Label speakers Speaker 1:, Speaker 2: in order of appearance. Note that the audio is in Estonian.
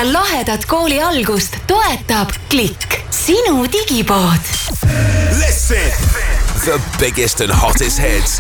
Speaker 1: ja lahedat kooli algust toetab Klikk, sinu digipood.
Speaker 2: Listen! The biggest and hottest hits